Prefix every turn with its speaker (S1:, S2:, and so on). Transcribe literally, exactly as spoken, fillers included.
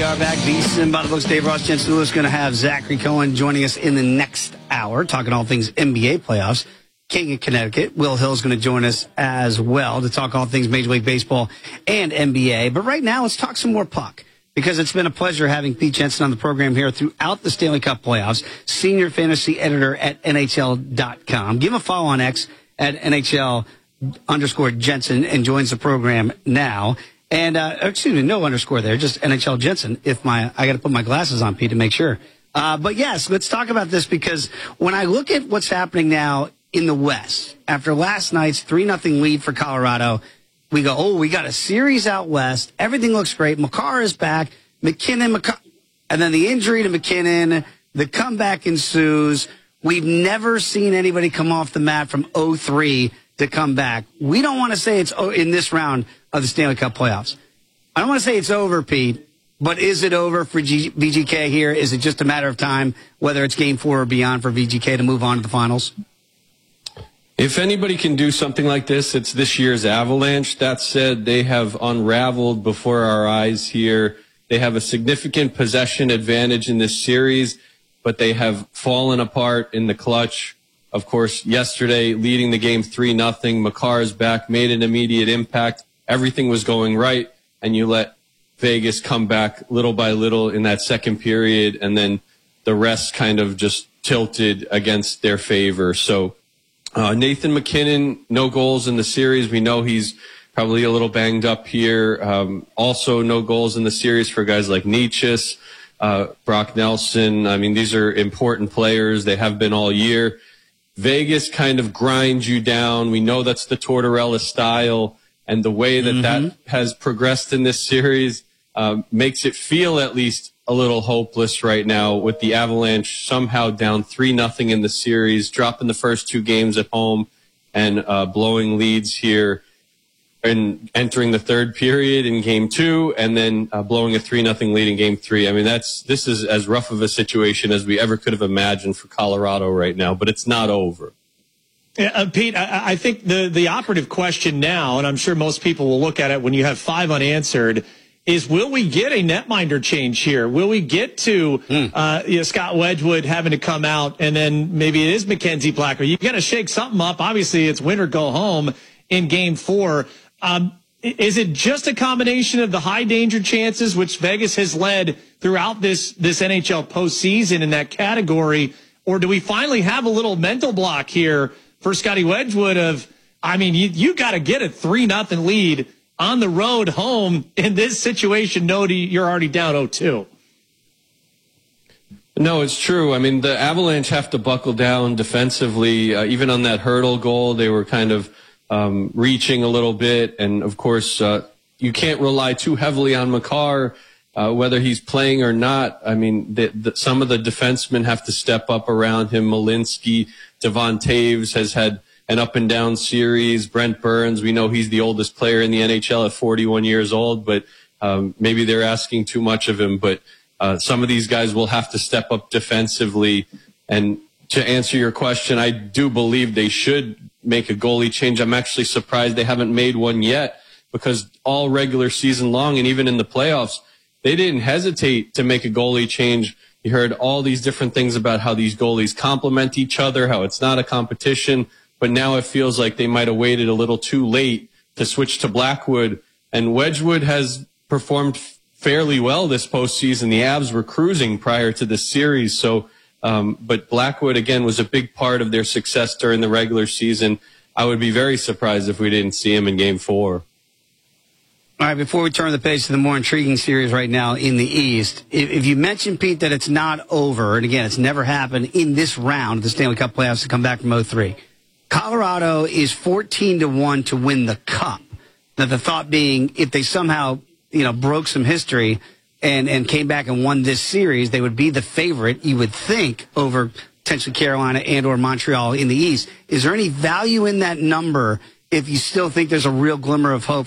S1: We are back. Beason by the books. Dave Ross, Jensen Lewis, going to have Zachary Cohen joining us in the next hour, talking all things N B A playoffs. King of Connecticut, Will Hill, is going to join us as well to talk all things Major League Baseball and N B A. But right now, let's talk some more puck, because it's been a pleasure having Pete Jensen on the program here throughout the Stanley Cup playoffs, senior fantasy editor at N H L dot com. Give him a follow on X at N H L underscore Jensen and joins the program now. And, uh, excuse me, no underscore there, just N H L Jensen. If my, I got to put my glasses on, Pete, to make sure. Uh, but yes, let's talk about this, because when I look at what's happening now in the West, after last night's three nothing lead for Colorado, we go, oh, we got a series out West. Everything looks great. Makar is back. McKinnon, McCar- and then the injury to McKinnon, the comeback ensues. We've never seen anybody come off the mat from oh three to come back. We don't want to say it's in this round of the Stanley Cup playoffs. I don't want to say it's over, Pete, but is it over for G- V G K here? Is it just a matter of time, whether it's game four or beyond, for V G K to move on to the finals?
S2: If anybody can do something like this, it's this year's Avalanche. That said, they have unraveled before our eyes here. They have a significant possession advantage in this series, but they have fallen apart in the clutch. Of course, yesterday, leading the game three nothing, Makar is back, made an immediate impact. Everything was going right, and you let Vegas come back little by little in that second period, and then the rest kind of just tilted against their favor. So uh, Nathan McKinnon, no goals in the series. We know he's probably a little banged up here. Um, also, no goals in the series for guys like Nietzsche, uh, Brock Nelson. I mean, these are important players. They have been all year. Vegas kind of grinds you down. We know that's the Tortorella style, and the way that mm-hmm. that has progressed in this series um, makes it feel at least a little hopeless right now, with the Avalanche somehow down three nothing in the series, dropping the first two games at home, and uh, blowing leads here, and entering the third period in game two, and then uh, blowing a three nothing lead in game three. I mean, that's this is as rough of a situation as we ever could have imagined for Colorado right now, but it's not over.
S3: Yeah, uh, Pete, I, I think the, the operative question now, and I'm sure most people will look at it when you have five unanswered, is will we get a netminder change here? Will we get to mm. uh, you know, Scott Wedgwood having to come out, and then maybe it is Mackenzie Blacker? You got to shake something up. Obviously, it's win or go home in game four. Um, is it just a combination of the high danger chances, which Vegas has led throughout this, this N H L postseason in that category, or do we finally have a little mental block here for Scotty Wedgwood of, I mean, you, you got to get a three nothing lead on the road home in this situation. No, you're already down oh two.
S2: No, it's true. I mean, the Avalanche have to buckle down defensively. Uh, even on that hurdle goal, they were kind of Um, reaching a little bit, and of course, uh, you can't rely too heavily on Makar, uh, whether he's playing or not. I mean, the, the, some of the defensemen have to step up around him. Malinsky, Devon Taves has had an up and down series. Brent Burns, we know he's the oldest player in the N H L at forty-one years old, but um, maybe they're asking too much of him. But uh, some of these guys will have to step up defensively. And to answer your question, I do believe they should make a goalie change. I'm actually surprised they haven't made one yet, because all regular season long and even in the playoffs, they didn't hesitate to make a goalie change. You heard all these different things about how these goalies complement each other, how it's not a competition, but now it feels like they might have waited a little too late to switch to Blackwood. And Wedgwood has performed fairly well this postseason. The Avs were cruising prior to this series, so Um, but Blackwood, again, was a big part of their success during the regular season. I would be very surprised if we didn't see him in game four.
S1: All right, before we turn the page to the more intriguing series right now in the East, if, if you mentioned, Pete, that it's not over, and again, it's never happened in this round of the Stanley Cup playoffs to come back from oh three, Colorado is fourteen to one to win the Cup. Now, the thought being, if they somehow, you know, broke some history and, and came back and won this series, they would be the favorite, you would think, over potentially Carolina and or Montreal in the East. Is there any value in that number if you still think there's a real glimmer of hope